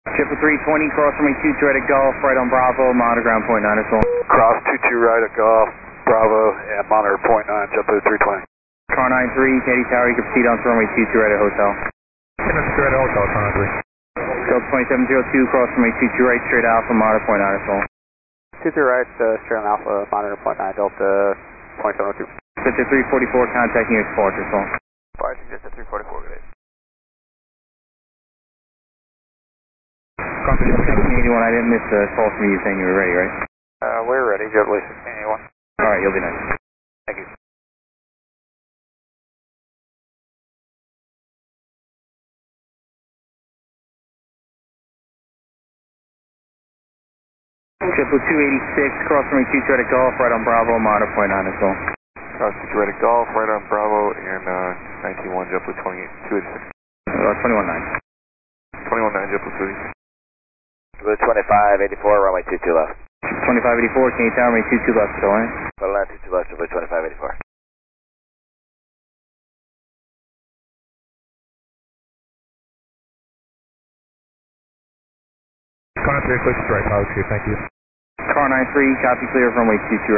Triple 320, cross runway 22 right at Golf, right on Bravo, monitor ground point 9 or so. Cross 22 right at Golf, Bravo, and monitor point 9, JetBlue 320. Car 93, Katy Tower, you can proceed on to runway 22 right at Hotel. Straight at Hotel, Car 93. Delta 2702, cross runway 22 right, straight Alpha, monitor point 9 or so. 22 right, straight on Alpha, monitor point 9, Delta 2702. Victor 344, contacting your departure phone. Fire suggested 344, good day. Contact 1681, I didn't miss the call from you saying you were ready, right? We're ready, JetBlue 1681. Alright, you'll be nice. Thank you. Triple 286, cross runway 22 right at Golf, right on Bravo, monitor point 9 as well. Cross 22 right at Golf, right on Bravo, and 191, JetBlue 286. 219. 219, JetBlue 286. Blue 2584, runway 22 left. 2584, Katy Tower, runway 22 left, still in. Level 22 left, Blue 2584. Car 93, clear straight, Power 2, thank you. Car 93, copy clear, runway 22